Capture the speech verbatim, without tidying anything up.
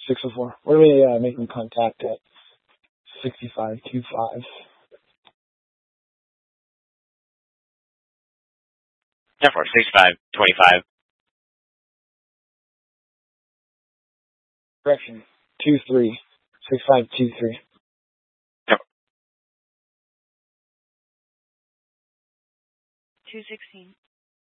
six oh four. What are we uh, making contact at? sixty-five twenty-five. ten four, sixty-five twenty-five. Correction. two three. sixty-five two three. two sixteen.